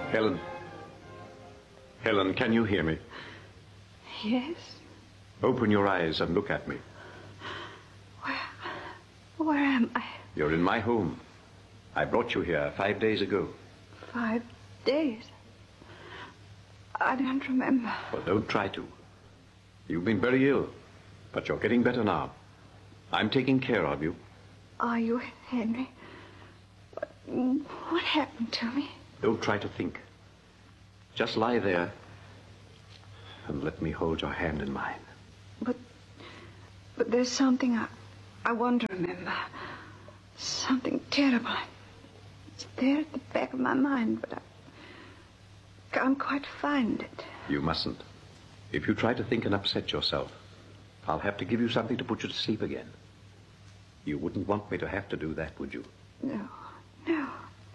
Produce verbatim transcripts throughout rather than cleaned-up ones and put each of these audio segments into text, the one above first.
Helen. Helen, can you hear me? Yes. Open your eyes and look at me. Where... Where am I? You're in my home. I brought you here five days ago. Five days? I don't remember. Well, don't try to. You've been very ill, but you're getting better now. I'm taking care of you. Are you, Henry? What, what happened to me? Don't try to think. Just lie there and let me hold your hand in mine. But, but there's something I, I want to remember. Something terrible. It's there at the back of my mind, but I can't quite find it. You mustn't. If you try to think and upset yourself, I'll have to give you something to put you to sleep again. You wouldn't want me to have to do that, would you? No, no.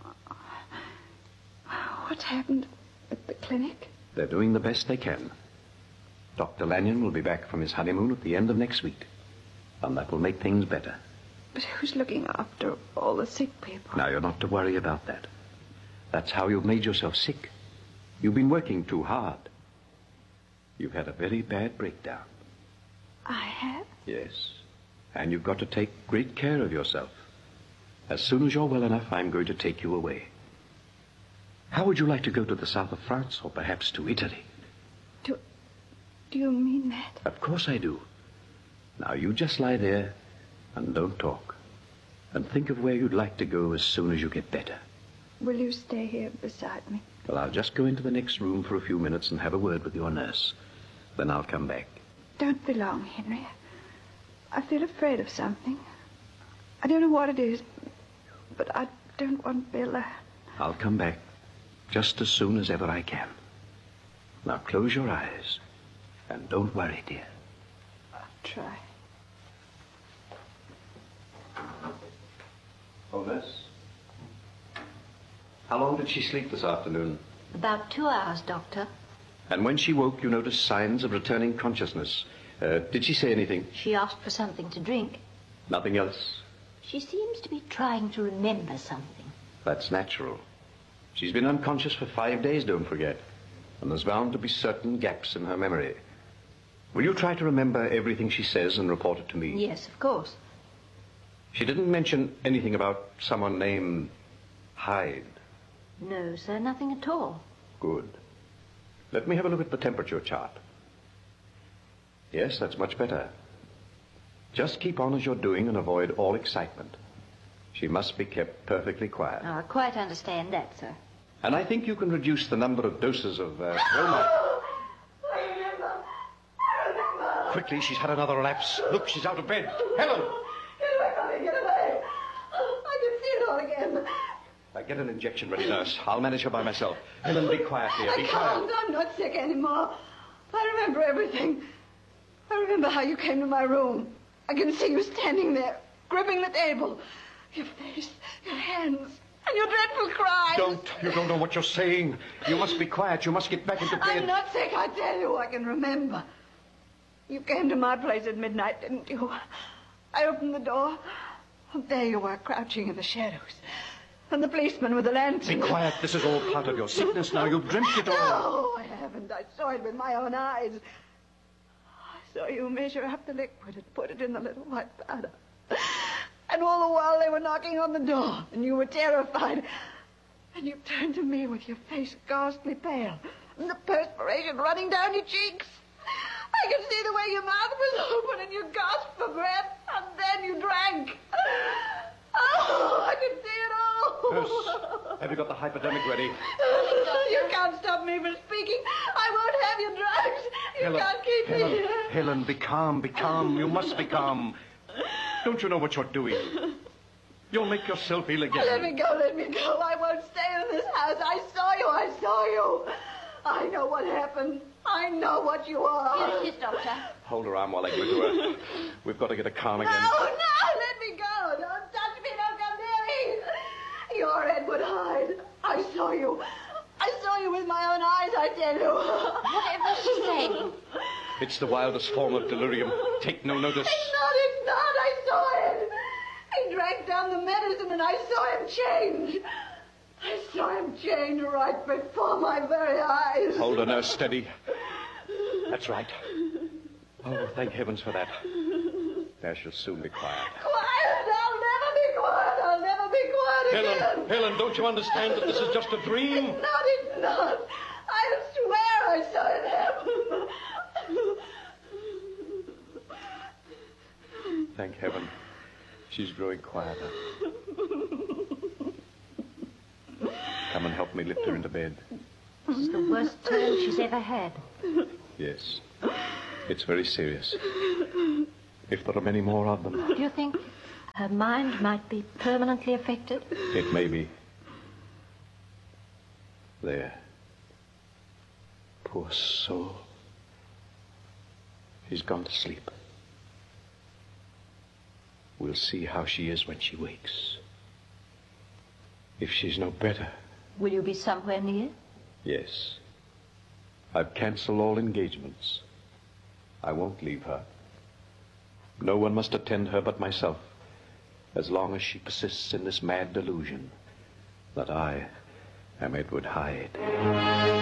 What happened at the clinic? They're doing the best they can. Doctor Lanyon will be back from his honeymoon at the end of next week, and that will make things better. But who's looking after all the sick people? Now, you're not to worry about that. That's how you've made yourself sick. You've been working too hard. You've had a very bad breakdown. I have? Yes. And you've got to take great care of yourself. As soon as you're well enough, I'm going to take you away. How would you like to go to the south of France, or perhaps to Italy? Do, do you mean that? Of course I do. Now, you just lie there and don't talk. And think of where you'd like to go as soon as you get better. Will you stay here beside me? Well, I'll just go into the next room for a few minutes and have a word with your nurse. Then I'll come back. Don't be long, Henry. I feel afraid of something. I don't know what it is, but I don't want to be alone. I'll come back just as soon as ever I can. Now close your eyes and don't worry, dear. I'll try. Oh, nurse. How long did she sleep this afternoon? About two hours, Doctor. And when she woke, you noticed signs of returning consciousness. Uh, did she say anything? She asked for something to drink. Nothing else? She seems to be trying to remember something. That's natural. She's been unconscious for five days, don't forget. And there's bound to be certain gaps in her memory. Will you try to remember everything she says and report it to me? Yes, of course. She didn't mention anything about someone named Hyde. No, sir, nothing at all. Good. Let me have a look at the temperature chart. Yes, that's much better. Just keep on as you're doing and avoid all excitement. She must be kept perfectly quiet. Oh, I quite understand that, sir. And I think you can reduce the number of doses of uh, Roma. I remember. I remember. Quickly, she's had another relapse. Look, she's out of bed. Helen! Get away from me, get away. I can see it all again. I get an injection ready, nurse. I'll manage her by myself. Helen, be quiet, dear. Be I quiet. can't. I'm not sick anymore. I remember everything. I remember how you came to my room. I can see you standing there, gripping the table. Your face, your hands, and your dreadful cries. Don't. You don't know what you're saying. You must be quiet. You must get back into bed. I'm not sick, I tell you. I can remember. You came to my place at midnight, didn't you? I opened the door. And there you were, crouching in the shadows. And the policeman with the lantern. Be quiet. This is all part of your sickness now. You've dreamt it all. No, I haven't. I saw it with my own eyes. I saw you measure up the liquid and put it in the little white powder. And all the while they were knocking on the door, and you were terrified. And you turned to me with your face ghastly pale, and the perspiration running down your cheeks. I could see the way your mouth was open, and you gasped for breath, and then you drank. Oh, I could see it all. Nurse, have you got the hypodermic ready? You can't stop me from speaking. I won't have your drugs. You Helen, can't keep Helen, me here. Helen, be calm, be calm. You must be calm. Don't you know what you're doing? You'll make yourself ill again. Let me go, let me go. I won't stay in this house. I saw you, I saw you. I know what happened. I know what you are. Here it is, Doctor. Hold her arm while I go to her. We've got to get her calm again. No, no, let me go. Don't touch me, don't come near me. You're Edward Hyde. I saw you. I saw you with my own eyes, I tell you. Whatever she's saying. It's the wildest form of delirium. Take no notice. It's not, it's not. I saw it. He drank down the medicine and I saw him change. I saw him chain right before my very eyes. Hold her, nurse, steady. That's right. Oh, thank heavens for that. There, she'll soon be quiet. Quiet! I'll never be quiet! I'll never be quiet again! Helen, Helen, don't you understand that this is just a dream? It's not, it's not. I swear I saw it happen. Thank heaven. She's growing quieter. Come and help me lift her into bed. This is the worst turn she's ever had. Yes. It's very serious. If there are many more of them. Do you think her mind might be permanently affected? It may be. There. Poor soul. She's gone to sleep. We'll see how she is when she wakes. If she's no better. Will you be somewhere near? Yes. I've cancelled all engagements. I won't leave her. No one must attend her but myself, as long as she persists in this mad delusion that I am Edward Hyde.